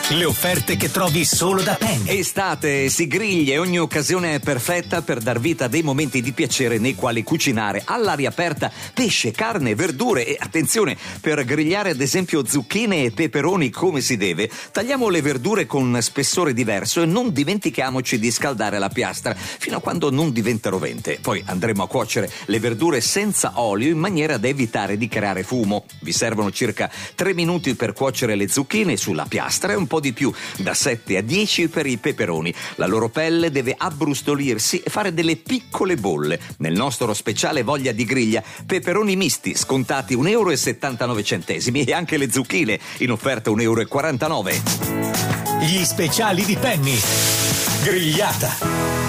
Le offerte che trovi solo da Penny. Estate, si griglia e ogni occasione è perfetta per dar vita a dei momenti di piacere nei quali cucinare all'aria aperta pesce, carne, verdure e attenzione, per grigliare ad esempio zucchine e peperoni come si deve, tagliamo le verdure con spessore diverso e non dimentichiamoci di scaldare la piastra fino a quando non diventa rovente. Poi andremo a cuocere le verdure senza olio in maniera da evitare di creare fumo. Vi servono circa 3 minuti per cuocere le zucchine sulla piastra e un po' di più, da 7 a 10 per i peperoni. La loro pelle deve abbrustolirsi e fare delle piccole bolle. Nel nostro speciale Voglia di griglia, peperoni misti scontati 1,79 € e anche le zucchine in offerta 1,49 €. Gli speciali di Penny. Grigliata.